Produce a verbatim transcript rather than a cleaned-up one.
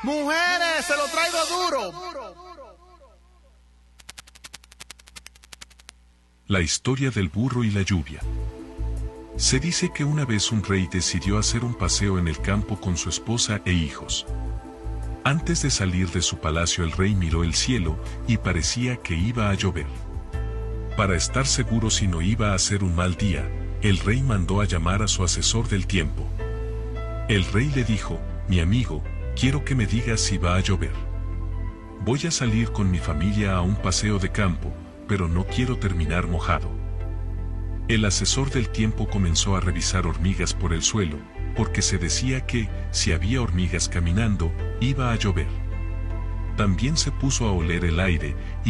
Mujeres, se lo traigo duro. La historia del burro y la lluvia. Se dice que una vez un rey decidió hacer un paseo en el campo con su esposa e hijos. Antes de salir de su palacio el rey miró el cielo y parecía que iba a llover. Para estar seguro si no iba a ser un mal día, el rey mandó a llamar a su asesor del tiempo. El rey le dijo: mi amigo, quiero que me digas si va a llover. Voy a salir con mi familia a un paseo de campo, pero no quiero terminar mojado. El asesor del tiempo comenzó a revisar hormigas por el suelo, porque se decía que, si había hormigas caminando, iba a llover. También se puso a oler el aire, y